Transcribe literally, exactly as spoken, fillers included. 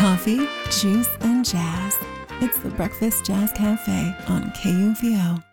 Coffee, juice, and jazz. It's the Breakfast Jazz Cafe on K U V O.